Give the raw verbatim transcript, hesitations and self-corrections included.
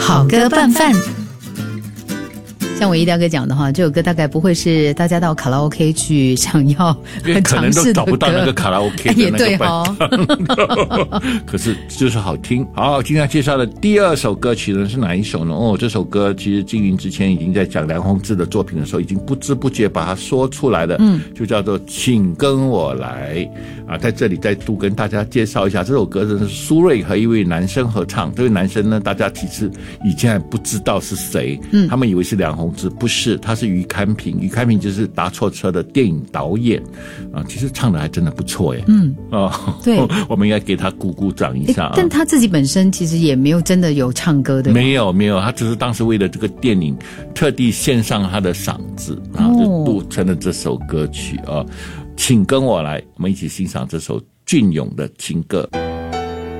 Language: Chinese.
好歌拌饭。像我一大哥讲的话，这首歌大概不会是大家到卡拉 OK 去想要尝试的歌，可能都找不到那个卡拉 OK 的那个也对哦可是就是好听。好，今天要介绍的第二首歌曲呢是哪一首呢？哦，这首歌其实金云之前已经在讲梁鸿志的作品的时候，已经不知不觉把它说出来了，嗯，就叫做请跟我来啊。在这里再度跟大家介绍一下，这首歌是苏芮和一位男生合唱。这位男生呢，大家其实以前还不知道是谁，嗯，他们以为是梁鸿志，不是，他是于堪平。于堪平就是搭错车的电影导演啊，其实唱的还真的不错耶，嗯，哦，对，我们应该给他鼓鼓掌一下啊。 但他自己本身其实也没有真的有唱歌的， 没有没有，他只是当时为了这个电影特地献上他的嗓子，然后就录成了这首歌曲啊。请跟我来，我们一起欣赏这首隽永的情歌。